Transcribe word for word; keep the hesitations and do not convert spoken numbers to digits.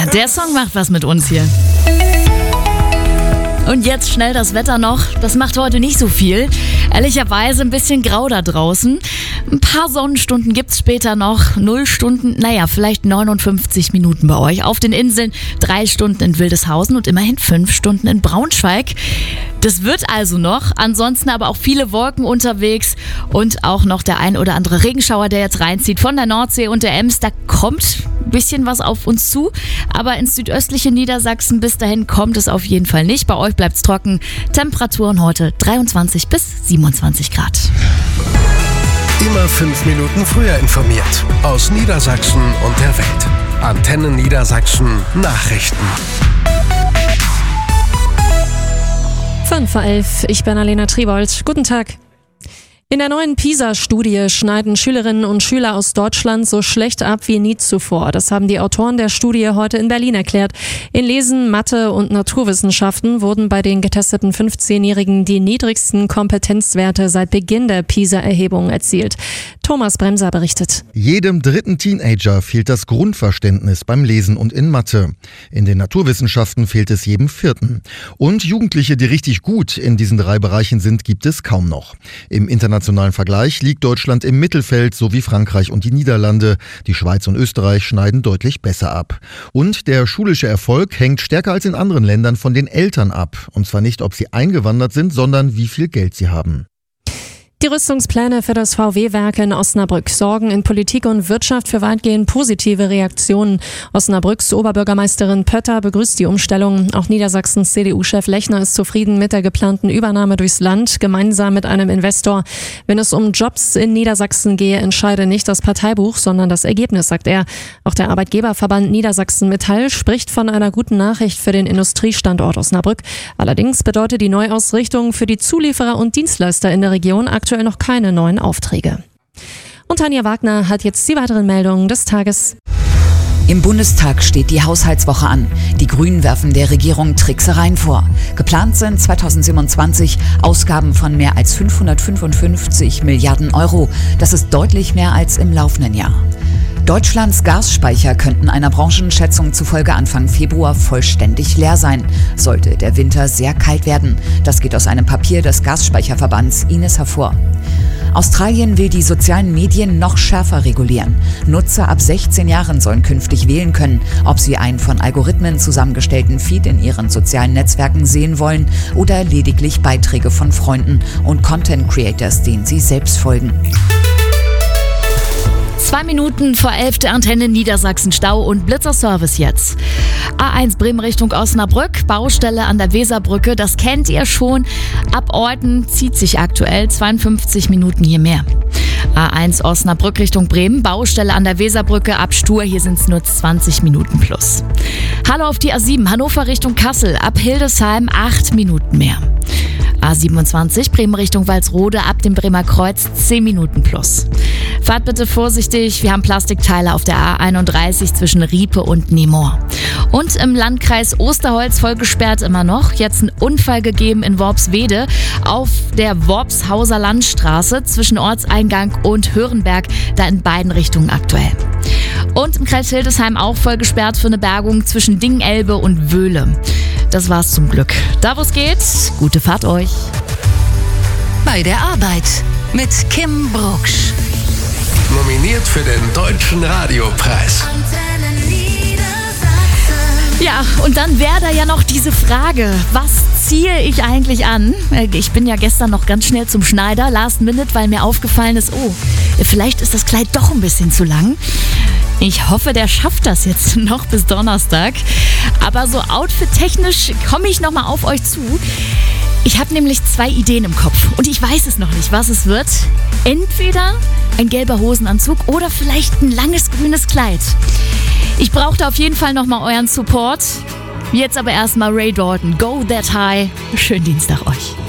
der Song macht was mit uns hier. Und jetzt schnell das Wetter noch. Das macht heute nicht so viel. Ehrlicherweise ein bisschen grau da draußen. Ein paar Sonnenstunden gibt's später noch. Null Stunden, naja, vielleicht neunundfünfzig Minuten bei euch. Auf den Inseln drei Stunden in Wildeshausen und immerhin fünf Stunden in Braunschweig. Das wird also noch. Ansonsten aber auch viele Wolken unterwegs und auch noch der ein oder andere Regenschauer, der jetzt reinzieht von der Nordsee und der Ems. Da kommt ein bisschen was auf uns zu. Aber ins südöstliche Niedersachsen bis dahin kommt es auf jeden Fall nicht. Bei euch bleibt's trocken. Temperaturen heute dreiundzwanzig bis siebenundzwanzig Grad. Immer fünf Minuten früher informiert. Aus Niedersachsen und der Welt. Antenne Niedersachsen Nachrichten. fünf vor elf, ich bin Alena Tribold. Guten Tag. In der neuen PISA-Studie schneiden Schülerinnen und Schüler aus Deutschland so schlecht ab wie nie zuvor. Das haben die Autoren der Studie heute in Berlin erklärt. In Lesen, Mathe und Naturwissenschaften wurden bei den getesteten fünfzehnjährigen die niedrigsten Kompetenzwerte seit Beginn der PISA-Erhebung erzielt. Thomas Bremser berichtet. Jedem dritten Teenager fehlt das Grundverständnis beim Lesen und in Mathe. In den Naturwissenschaften fehlt es jedem vierten. Und Jugendliche, die richtig gut in diesen drei Bereichen sind, gibt es kaum noch. Im internationalen Vergleich liegt Deutschland im Mittelfeld, so wie Frankreich und die Niederlande. Die Schweiz und Österreich schneiden deutlich besser ab. Und der schulische Erfolg hängt stärker als in anderen Ländern von den Eltern ab. Und zwar nicht, ob sie eingewandert sind, sondern wie viel Geld sie haben. Die Rüstungspläne für das V W-Werk in Osnabrück sorgen in Politik und Wirtschaft für weitgehend positive Reaktionen. Osnabrücks Oberbürgermeisterin Pötter begrüßt die Umstellung. Auch Niedersachsens C D U-Chef Lechner ist zufrieden mit der geplanten Übernahme durchs Land, gemeinsam mit einem Investor. Wenn es um Jobs in Niedersachsen gehe, entscheide nicht das Parteibuch, sondern das Ergebnis, sagt er. Auch der Arbeitgeberverband Niedersachsen Metall spricht von einer guten Nachricht für den Industriestandort Osnabrück. Allerdings bedeutet die Neuausrichtung für die Zulieferer und Dienstleister in der Region aktuell noch keine neuen Aufträge. Und Tanja Wagner hat jetzt die weiteren Meldungen des Tages. Im Bundestag steht die Haushaltswoche an. Die Grünen werfen der Regierung Tricksereien vor. Geplant sind zweitausendsiebenundzwanzig Ausgaben von mehr als fünfhundertfünfundfünfzig Milliarden Euro. Das ist deutlich mehr als im laufenden Jahr. Deutschlands Gasspeicher könnten einer Branchenschätzung zufolge Anfang Februar vollständig leer sein, sollte der Winter sehr kalt werden. Das geht aus einem Papier des Gasspeicherverbands I N E S hervor. Australien will die sozialen Medien noch schärfer regulieren. Nutzer ab sechzehn Jahren sollen künftig wählen können, ob sie einen von Algorithmen zusammengestellten Feed in ihren sozialen Netzwerken sehen wollen oder lediglich Beiträge von Freunden und Content Creators, denen sie selbst folgen. Zwei Minuten vor elf der Antenne Niedersachsen Stau und Blitzerservice jetzt. A eins Bremen Richtung Osnabrück, Baustelle an der Weserbrücke, das kennt ihr schon. Ab Orten zieht sich aktuell zweiundfünfzig Minuten hier mehr. A eins Osnabrück Richtung Bremen, Baustelle an der Weserbrücke, ab Stur, hier sind es nur zwanzig Minuten plus. Hallo auf die A sieben, Hannover Richtung Kassel, ab Hildesheim acht Minuten mehr. A siebenundzwanzig, Bremen Richtung Walsrode, ab dem Bremer Kreuz zehn Minuten plus. Fahrt bitte vorsichtig, wir haben Plastikteile auf der A einunddreißig zwischen Riepe und Nemor. Und im Landkreis Osterholz voll gesperrt immer noch. Jetzt ein Unfall gegeben in Worpswede auf der Worpshauser Landstraße zwischen Ortseingang und Hörenberg, da in beiden Richtungen aktuell. Und im Kreis Hildesheim auch voll gesperrt für eine Bergung zwischen Dingelbe und Wöhle. Das war's zum Glück. Da wo es geht, gute Fahrt euch. Bei der Arbeit mit Kim Brugsch. Nominiert für den Deutschen Radiopreis. Ja, und dann wäre da ja noch diese Frage, was ziehe ich eigentlich an? Ich bin ja gestern noch ganz schnell zum Schneider, last minute, weil mir aufgefallen ist, oh, vielleicht ist das Kleid doch ein bisschen zu lang. Ich hoffe, der schafft das jetzt noch bis Donnerstag. Aber so outfit-technisch komme ich nochmal auf euch zu. Ich habe nämlich zwei Ideen im Kopf und ich weiß es noch nicht, was es wird. Entweder ein gelber Hosenanzug oder vielleicht ein langes grünes Kleid. Ich brauchte auf jeden Fall nochmal euren Support. Jetzt aber erstmal Ray Dalton, Go That High. Schönen Dienstag euch.